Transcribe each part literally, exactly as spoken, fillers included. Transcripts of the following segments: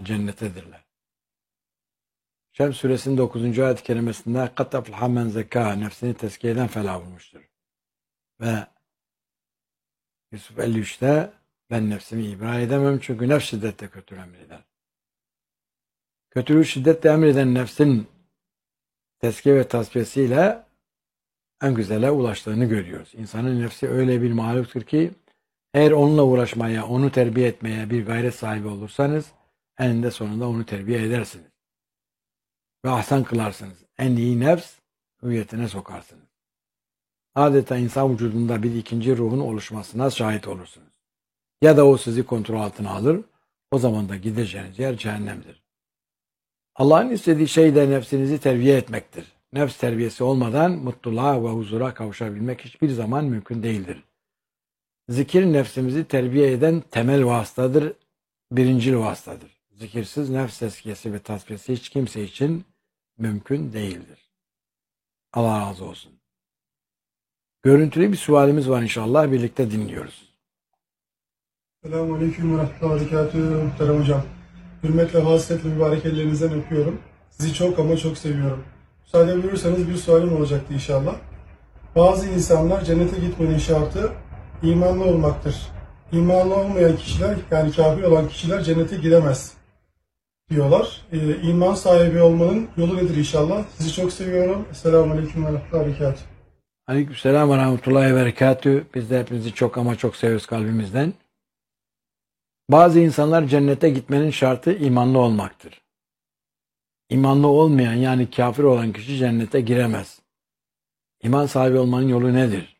cennetedirler. Şems suresinin dokuzuncu ayet-i kerimesinde قَدْ أَفْلَحَ مَنْ زَكَّاهَا nefsini tezkiye eden felah bulmuştur. Ve Yusuf elli üçte ben nefsimi ibra edemem çünkü nefs şiddetle kötülüğü emreder. Kötülüğü şiddetle emreden nefsin tezkiye ve tasfiyesiyle en güzele ulaştığını görüyoruz. İnsanın nefsi öyle bir mahluktur ki eğer onunla uğraşmaya, onu terbiye etmeye bir gayret sahibi olursanız eninde sonunda onu terbiye edersiniz. Ve ahsen kılarsınız. En iyi nefs hüviyetine sokarsınız. Adeta insan vücudunda bir ikinci ruhun oluşmasına şahit olursunuz. Ya da o sizi kontrol altına alır, o zaman da gideceğiniz yer cehennemdir. Allah'ın istediği şey de nefsinizi terbiye etmektir. Nefs terbiyesi olmadan mutluluğa ve huzura kavuşabilmek hiçbir zaman mümkün değildir. Zikir nefsimizi terbiye eden temel vasıtadır, birincil vasıtadır. Zikirsiz nefs tezkiyesi ve tasfiyesi hiç kimse için mümkün değildir. Allah razı olsun. Görüntülü bir sualimiz var inşallah, birlikte dinliyoruz. Selamun Aleyküm ve Rahmetullahi ve Berekatühü. Muhterem hocam. Hürmetle, hasretle mübarek ellerinizden öpüyorum. Sizi çok ama çok seviyorum. Müsaade buyurursanız bir sualim olacaktı inşallah. Bazı insanlar cennete gitmenin şartı imanlı olmaktır. İmanlı olmayan kişiler, yani kafir olan kişiler cennete gidemez diyorlar. Ee, iman sahibi olmanın yolu nedir inşallah? Sizi çok seviyorum. Selamun Aleyküm ve Rahmetullahi ve Berekatühü. Aleykümselam ve Rahmetullahi ve Berekatühü. Biz de hepinizi çok ama çok seviyoruz kalbimizden. Bazı insanlar cennete gitmenin şartı imanlı olmaktır. İmanlı olmayan, yani kafir olan kişi cennete giremez. İman sahibi olmanın yolu nedir?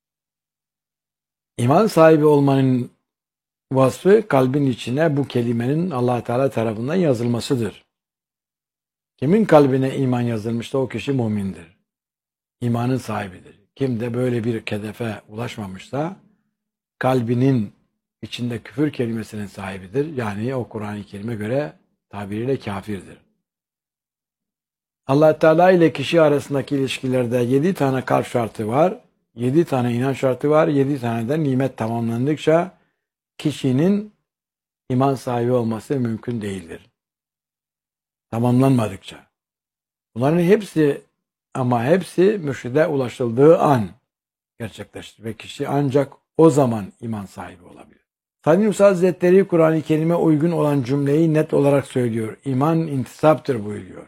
İman sahibi olmanın vasfı kalbin içine bu kelimenin Allah Teala tarafından yazılmasıdır. Kimin kalbine iman yazılmışsa o kişi mümindir. İmanın sahibidir. Kim de böyle bir hedefe ulaşmamışsa kalbinin içinde küfür kelimesinin sahibidir. Yani o Kur'an-ı Kerim'e göre tabiriyle kafirdir. Allah Teala ile kişi arasındaki ilişkilerde yedi tane kalp şartı var. Yedi tane inanç şartı var. Yedi tane de nimet tamamlandıkça kişinin iman sahibi olması mümkün değildir. Tamamlanmadıkça. Bunların hepsi ama hepsi mürşide ulaşıldığı an gerçekleştir ve kişi ancak o zaman iman sahibi olabilir. Said Nursi Hazretleri Kur'an-ı Kerim'e uygun olan cümleyi net olarak söylüyor. İman intisaptır buyuruyor.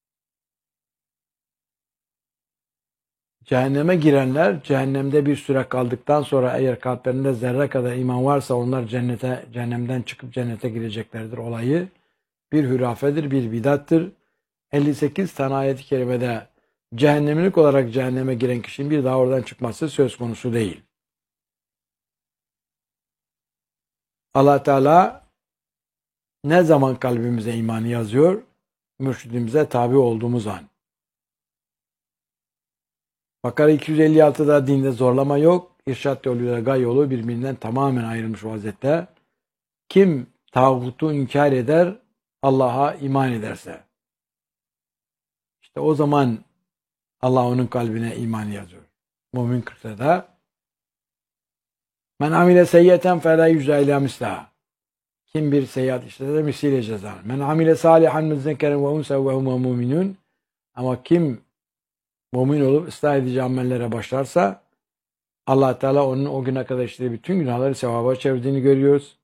Cehenneme girenler cehennemde bir süre kaldıktan sonra eğer kalplerinde zerre kadar iman varsa onlar cennete, cehennemden çıkıp cennete gireceklerdir. Olayı bir hürafedir, bir bidattır. elli sekiz tane ayet-i kerimede cehennemlik olarak cehenneme giren kişinin bir daha oradan çıkması söz konusu değil. Allah Teala ne zaman kalbimize imanı yazıyor? Mürşidimize tabi olduğumuz an. Bakara iki yüz elli altıda dinde zorlama yok. İrşad yoluyla gay yolu birbirinden tamamen ayrılmış vaziyette. Kim tağutu inkar eder, Allah'a iman ederse, İşte o zaman Allah onun kalbine iman yazıyor. Mümin kırkta da men amile seyyeten fela yüzde ila mislaha. Kim bir seyyiat işlese misliyle ceza. Men amile salihan min zekeren ve unsa ve hum mu'minun. Ama kim mümin olup ıslah edici amellere başlarsa Allah Teala onun o güne kadar işlediği bütün günahları sevaba çevirdiğini görüyoruz.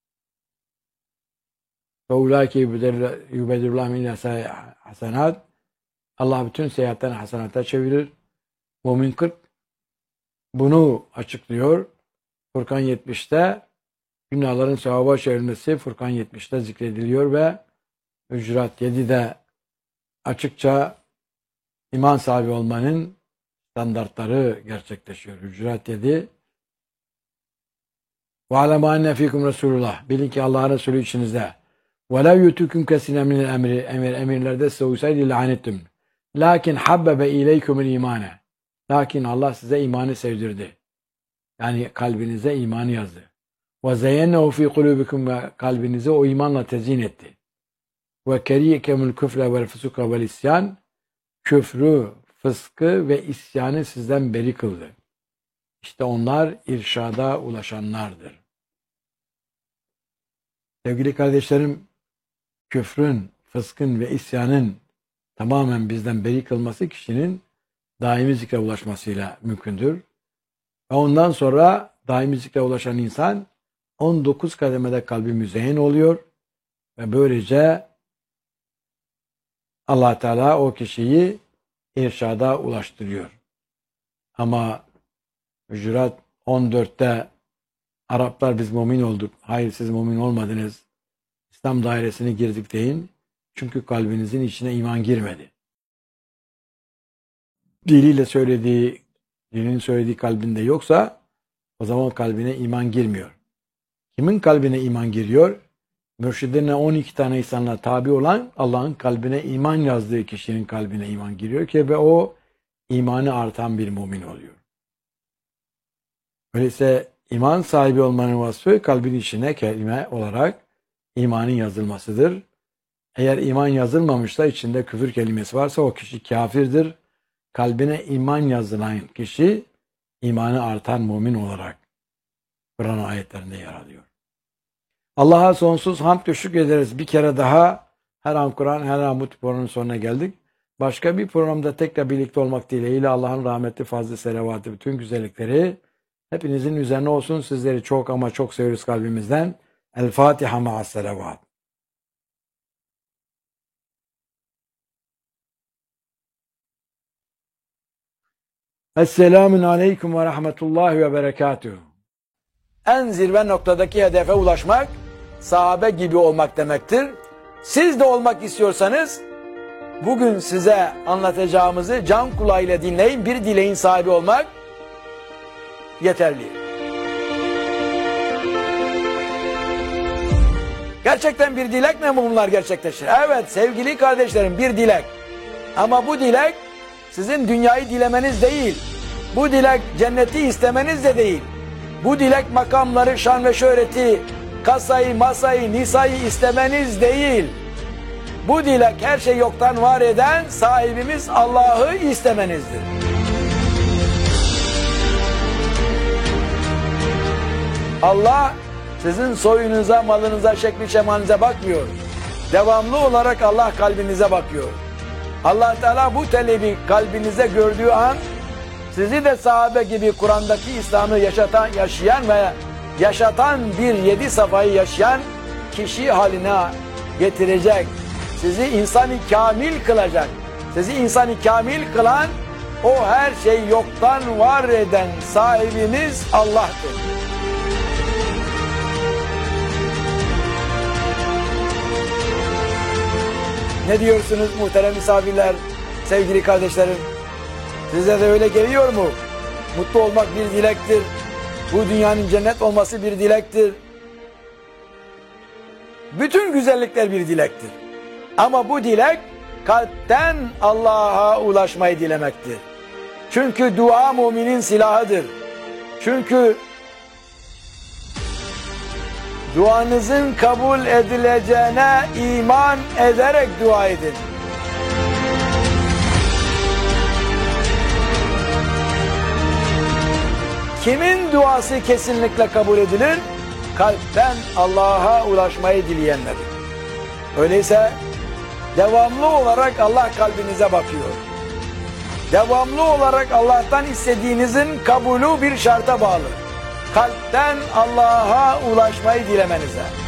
Ve ulaike yubedillahu min hasenat. Allah bütün seyyiatlerini hasenata çevirir. Mümin kırk bunu açıklıyor. Furkan yetmişte günahların sevaba çevrilmesi Furkan yetmişte zikrediliyor ve Hücurat yedide açıkça iman sahibi olmanın standartları gerçekleşiyor. Hücurat yedi وَعَلَمَا اَنَّ ف۪يكُمْ Resulullah. Bilin ki Allah'ın Resulü içinizde. وَلَوْ يُتُكُمْ كَسِنَ مِنَ الْاَمْرِ Emir, emirlerde size uysaydı لَعَنِتْتُمْ. Lakin habbebe ileykumul imane. Lakin Allah size imanı sevdirdi. Yani kalbinize imanı yazdı. Ve zeyyennehu fi kulubikum, ve kalbinize o imanla tezyin etti. Ve kerihekemul küfre vel fusuka vel isyan. Küfrü, fıskı ve isyanı sizden beri kıldı. İşte onlar irşada ulaşanlardır. Sevgili kardeşlerim, küfrün, fıskın ve isyanın tamamen bizden beri kılması kişinin daimi zikre ulaşmasıyla mümkündür. Ve ondan sonra daimi zikre ulaşan insan on dokuz kademede kalbi müzeyyen oluyor ve böylece Allah Teala o kişiyi irşada ulaştırıyor. Ama Hucurat on dörtte Araplar biz mümin olduk. Hayır siz mümin olmadınız. İslam dairesine girdik deyin. Çünkü kalbinizin içine iman girmedi. Diliyle söylediği, dilinin söylediği kalbinde yoksa o zaman kalbine iman girmiyor. Kimin kalbine iman giriyor? Mürşidine on iki tane insanla tabi olan Allah'ın kalbine iman yazdığı kişinin kalbine iman giriyor ki ve o imanı artan bir mümin oluyor. Öyleyse iman sahibi olmanın vasfı kalbin içine kelime olarak imanın yazılmasıdır. Eğer iman yazılmamışsa içinde küfür kelimesi varsa o kişi kafirdir. Kalbine iman yazılan kişi imanı artan mümin olarak Kur'an ayetlerinde yer alıyor. Allah'a sonsuz hamd ve şükür ederiz. Bir kere daha her an Kur'an, her an bu programın sonuna geldik. Başka bir programda tekrar birlikte olmak dileğiyle Allah'ın rahmeti, fazla selavatı, bütün güzellikleri hepinizin üzerine olsun. Sizleri çok ama çok seviyoruz kalbimizden. El Fatiha ma'as selavat. Esselamun aleyküm ve rahmetullahi ve berekatuhu. En zirve noktadaki hedefe ulaşmak, sahabe gibi olmak demektir. Siz de olmak istiyorsanız, bugün size anlatacağımızı can kulağıyla dinleyin. Bir dileğin sahibi olmak yeterli. Gerçekten bir dilek mi bunlar gerçekleşir? Evet sevgili kardeşlerim, bir dilek. Ama bu dilek sizin dünyayı dilemeniz değil. Bu dilek cenneti istemeniz de değil. Bu dilek makamları, şan ve şöhreti, kasayı, masayı, nisayı istemeniz değil. Bu dilek her şey yoktan var eden sahibimiz Allah'ı istemenizdir. Allah sizin soyunuza, malınıza, şekli şemalinize bakmıyor. Devamlı olarak Allah kalbinize bakıyor. Allah Teala bu talebi kalbinize gördüğü an sizi de sahabe gibi Kur'an'daki İslam'ı yaşatan, yaşayan ve yaşatan bir yedi safayı yaşayan kişi haline getirecek. Sizi insanı kamil kılacak. Sizi insanı kamil kılan o her şey yoktan var eden sahibimiz Allah'tır. Ne diyorsunuz muhterem misafirler, sevgili kardeşlerim? Size de öyle geliyor mu? Mutlu olmak bir dilektir. Bu dünyanın cennet olması bir dilektir. Bütün güzellikler bir dilektir. Ama bu dilek kalpten Allah'a ulaşmayı dilemektir. Çünkü dua müminin silahıdır. Çünkü duanızın kabul edileceğine iman ederek dua edin. Kimin duası kesinlikle kabul edilir? Kalpten Allah'a ulaşmayı dileyenler. Öyleyse devamlı olarak Allah kalbinize bakıyor. Devamlı olarak Allah'tan istediğinizin kabulü bir şarta bağlı. Kalpten Allah'a ulaşmayı dilemenize.